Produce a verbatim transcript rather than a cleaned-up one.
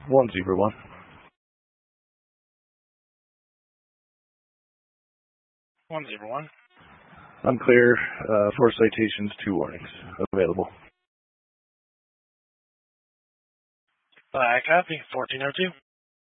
one zero one. one zero one. Unclear, uh, four citations, two warnings available. Uh, copy, fourteen oh two.